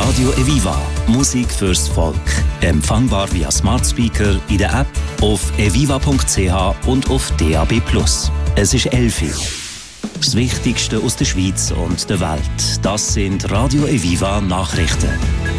Radio Eviva. Musik fürs Volk. Empfangbar via Smart Speaker, in der App, auf eviva.ch und auf DAB+. Es ist 11 Uhr. Das Wichtigste aus der Schweiz und der Welt. Das sind Radio Eviva Nachrichten.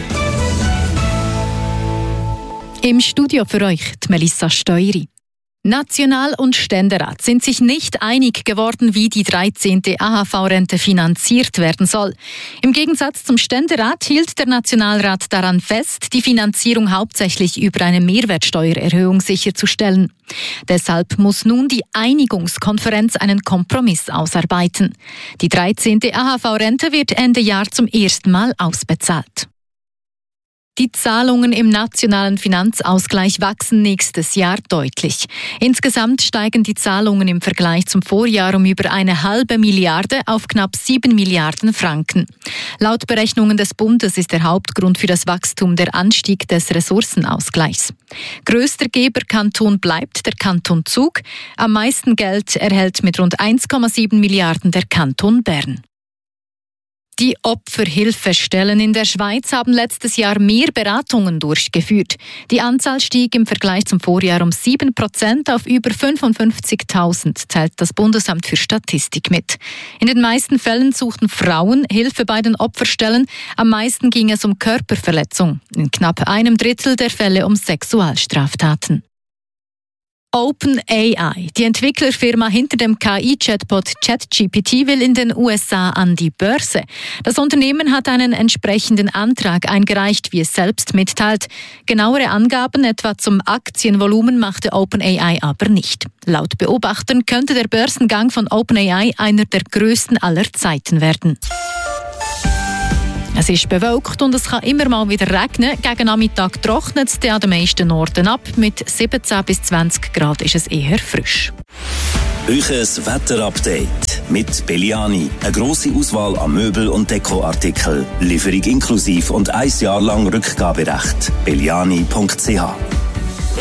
Im Studio für euch die Melissa Steury. National- und Ständerat sind sich nicht einig geworden, wie die 13. AHV-Rente finanziert werden soll. Im Gegensatz zum Ständerat hielt der Nationalrat daran fest, die Finanzierung hauptsächlich über eine Mehrwertsteuererhöhung sicherzustellen. Deshalb muss nun die Einigungskonferenz einen Kompromiss ausarbeiten. Die 13. AHV-Rente wird Ende Jahr zum ersten Mal ausbezahlt. Die Zahlungen im nationalen Finanzausgleich wachsen nächstes Jahr deutlich. Insgesamt steigen die Zahlungen im Vergleich zum Vorjahr um über 1,5 Milliarde auf knapp 7 Milliarden Franken. Laut Berechnungen des Bundes ist der Hauptgrund für das Wachstum der Anstieg des Ressourcenausgleichs. Größter Geberkanton bleibt der Kanton Zug. Am meisten Geld erhält mit rund 1,7 Milliarden der Kanton Bern. Die Opferhilfestellen in der Schweiz haben letztes Jahr mehr Beratungen durchgeführt. Die Anzahl stieg im Vergleich zum Vorjahr um 7% auf über 55.000, teilt das Bundesamt für Statistik mit. In den meisten Fällen suchten Frauen Hilfe bei den Opferstellen. Am meisten ging es um Körperverletzung. In knapp einem Drittel der Fälle um Sexualstraftaten. OpenAI, die Entwicklerfirma hinter dem KI-Chatbot ChatGPT, will in den USA an die Börse. Das Unternehmen hat einen entsprechenden Antrag eingereicht, wie es selbst mitteilt. Genauere Angaben etwa zum Aktienvolumen machte OpenAI aber nicht. Laut Beobachtern könnte der Börsengang von OpenAI einer der größten aller Zeiten werden. Es ist bewölkt und es kann immer mal wieder regnen. Gegen Nachmittag trocknet es an den meisten Orten ab. Mit 17 bis 20 Grad ist es eher frisch. Euches Wetterupdate mit Belliani. Eine grosse Auswahl an Möbel- und Dekoartikeln. Lieferung inklusiv und 1 Jahr lang Rückgaberecht. Belliani.ch